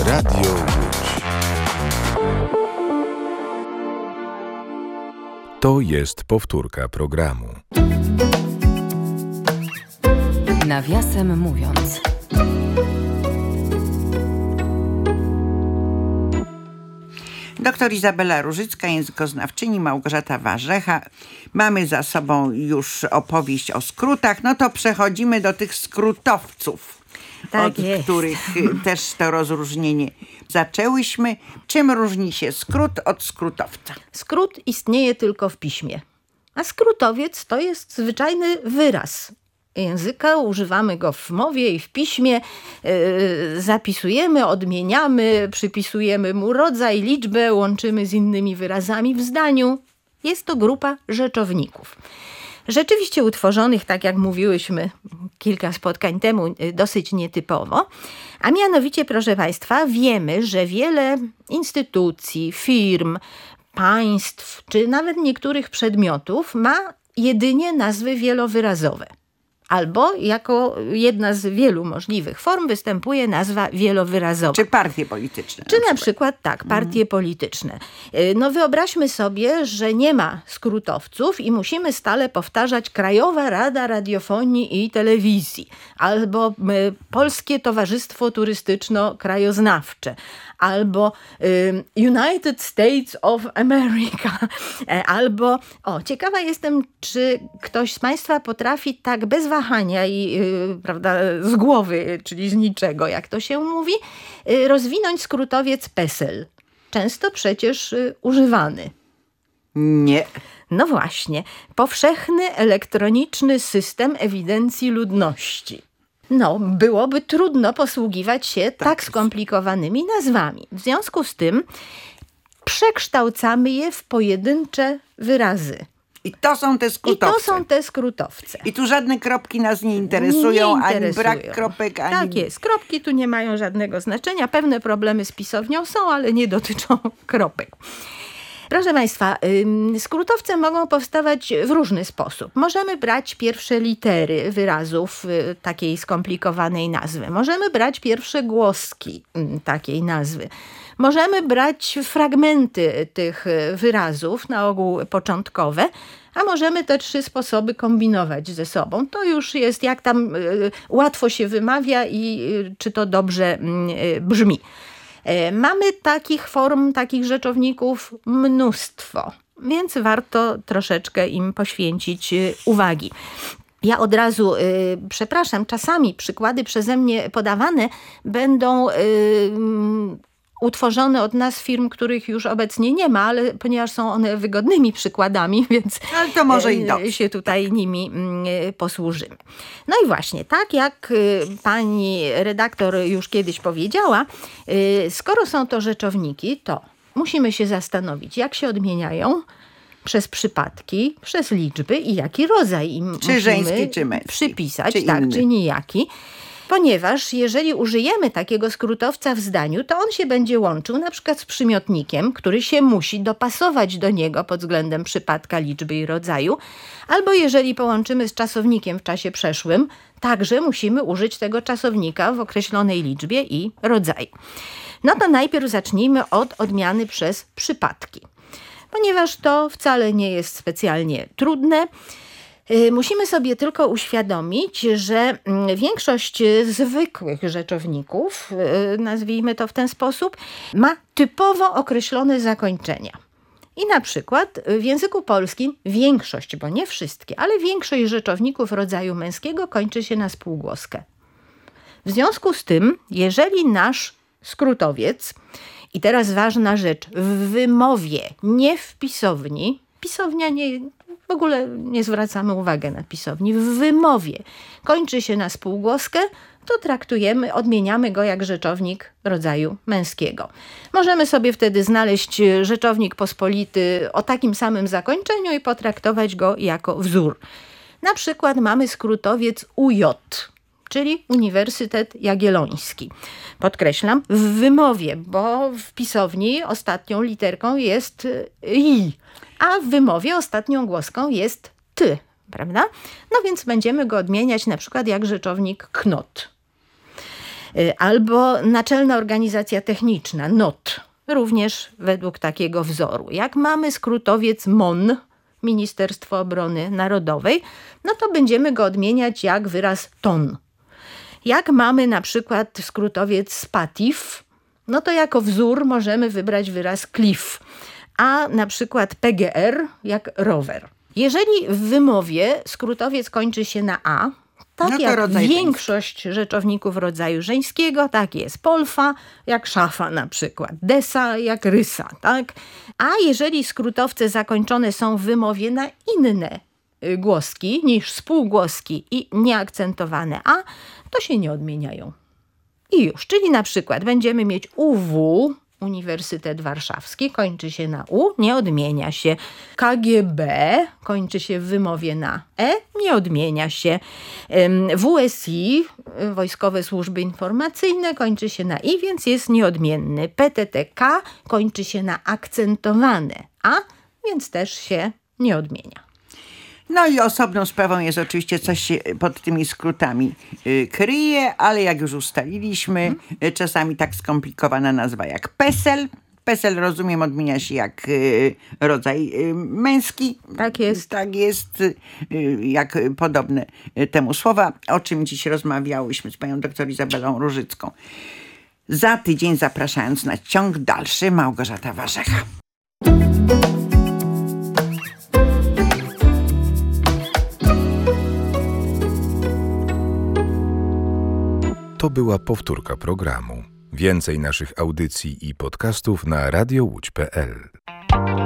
Radio Łódź. To jest powtórka programu. Nawiasem mówiąc. Doktor Izabela Różycka, językoznawczyni, Małgorzata Warzecha. Mamy za sobą już opowieść o skrótach. No to przechodzimy do tych skrótowców, Tak od jest. których też to rozróżnienie zaczęłyśmy. Czym różni się skrót od skrótowca? Skrót istnieje tylko w piśmie, a skrótowiec to jest zwyczajny wyraz języka. Używamy go w mowie i w piśmie. Zapisujemy, odmieniamy, przypisujemy mu rodzaj, liczbę, łączymy z innymi wyrazami w zdaniu. Jest to grupa rzeczowników. Rzeczywiście utworzonych, tak jak mówiłyśmy kilka spotkań temu, dosyć nietypowo. A mianowicie, proszę Państwa, wiemy, że wiele instytucji, firm, państw, czy nawet niektórych przedmiotów ma jedynie nazwy wielowyrazowe. Albo jako jedna z wielu możliwych form występuje nazwa wielowyrazowa. Czy partie polityczne? Czy na przykład tak, partie polityczne. No wyobraźmy sobie, że nie ma skrótowców i musimy stale powtarzać Krajowa Rada Radiofonii i Telewizji, albo Polskie Towarzystwo Turystyczno-Krajoznawcze, albo United States of America, albo, ciekawa jestem, czy ktoś z Państwa potrafi tak bez wahania i prawda, z głowy, czyli z niczego, jak to się mówi, rozwinąć skrótowiec PESEL. Często przecież używany. Nie. No właśnie, Powszechny Elektroniczny System Ewidencji Ludności. No, byłoby trudno posługiwać się tak skomplikowanymi nazwami. W związku z tym przekształcamy je w pojedyncze wyrazy. I to są te skrótowce. I to są te skrótowce. I tu żadne kropki nas nie interesują, ani brak kropek, ani... Tak jest, kropki tu nie mają żadnego znaczenia. Pewne problemy z pisownią są, ale nie dotyczą kropek. Proszę Państwa, skrótowce mogą powstawać w różny sposób. Możemy brać pierwsze litery wyrazów takiej skomplikowanej nazwy. Możemy brać pierwsze głoski takiej nazwy. Możemy brać fragmenty tych wyrazów, na ogół początkowe, a możemy te trzy sposoby kombinować ze sobą. To już jest jak tam łatwo się wymawia i czy to dobrze brzmi. Mamy takich form, takich rzeczowników mnóstwo, więc warto troszeczkę im poświęcić uwagi. Ja od razu, przepraszam, czasami przykłady przeze mnie podawane będą utworzone od nas firm, których już obecnie nie ma, ale ponieważ są one wygodnymi przykładami, więc ale to może i dobrze. Się tutaj nimi posłużymy. No i właśnie, tak jak pani redaktor już kiedyś powiedziała, skoro są to rzeczowniki, to musimy się zastanowić, jak się odmieniają przez przypadki, przez liczby i jaki rodzaj im musimy żeński, czy męski, przypisać, czy tak, inny. czy nijaki. Ponieważ jeżeli użyjemy takiego skrótowca w zdaniu, to on się będzie łączył na przykład z przymiotnikiem, który się musi dopasować do niego pod względem przypadka, liczby i rodzaju. Albo jeżeli połączymy z czasownikiem w czasie przeszłym, także musimy użyć tego czasownika w określonej liczbie i rodzaju. No to najpierw zacznijmy od odmiany przez przypadki. Ponieważ to wcale nie jest specjalnie trudne, musimy sobie tylko uświadomić, że większość zwykłych rzeczowników, nazwijmy to w ten sposób, ma typowo określone zakończenia. I na przykład w języku polskim większość, bo nie wszystkie, ale większość rzeczowników rodzaju męskiego kończy się na spółgłoskę. W związku z tym, jeżeli nasz skrótowiec, i teraz ważna rzecz, w wymowie, nie w pisowni, pisownia nie... W ogóle nie zwracamy uwagi na pisowni. W wymowie kończy się na spółgłoskę, to traktujemy, odmieniamy go jak rzeczownik rodzaju męskiego. Możemy sobie wtedy znaleźć rzeczownik pospolity o takim samym zakończeniu i potraktować go jako wzór. Na przykład mamy skrótowiec UJ, czyli Uniwersytet Jagielloński. Podkreślam, w wymowie, bo w pisowni ostatnią literką jest I, a w wymowie ostatnią głoską jest Ty, prawda? No więc będziemy go odmieniać na przykład jak rzeczownik knot. Albo Naczelna Organizacja Techniczna, NOT, również według takiego wzoru. Jak mamy skrótowiec MON, Ministerstwo Obrony Narodowej, no to będziemy go odmieniać jak wyraz TON. Jak mamy na przykład skrótowiec SPATIF, no to jako wzór możemy wybrać wyraz CLIF, a na przykład PGR jak rower. Jeżeli w wymowie skrótowiec kończy się na A, tak No to jak rodzaj większość rzeczowników rodzaju żeńskiego, tak jest polfa, jak szafa na przykład, desa jak rysa, tak? A jeżeli skrótowce zakończone są w wymowie na inne głoski niż spółgłoski i nieakcentowane A, to się nie odmieniają. I już, czyli na przykład będziemy mieć UW, Uniwersytet Warszawski, kończy się na U, nie odmienia się. KGB kończy się w wymowie na E, nie odmienia się. WSI, Wojskowe Służby Informacyjne, kończy się na I, więc jest nieodmienny. PTTK kończy się na akcentowane A, więc też się nie odmienia. No i osobną sprawą jest oczywiście coś się pod tymi skrótami kryje, ale jak już ustaliliśmy, czasami tak skomplikowana nazwa jak PESEL. PESEL, rozumiem, odmienia się jak rodzaj męski. Tak jest. Tak jest, jak podobne temu słowa, o czym dziś rozmawiałyśmy z panią doktor Izabelą Różycką. Za tydzień zapraszając na ciąg dalszy, Małgorzata Warzecha. To była powtórka programu. Więcej naszych audycji i podcastów na radiołódź.pl.